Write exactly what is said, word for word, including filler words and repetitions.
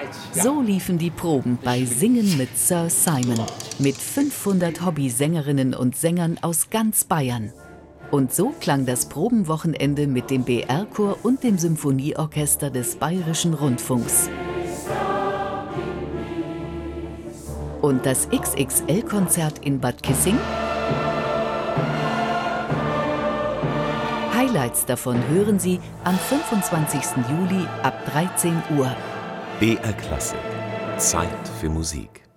So liefen die Proben bei Singen mit Sir Simon, mit fünfhundert Hobby-Sängerinnen und Sängern aus ganz Bayern. Und so klang das Probenwochenende mit dem B R-Chor und dem Symphonieorchester des Bayerischen Rundfunks. Und das X X L-Konzert in Bad Kissing? Highlights davon hören Sie am fünfundzwanzigsten Juli ab dreizehn Uhr. B R Klassik. Zeit für Musik.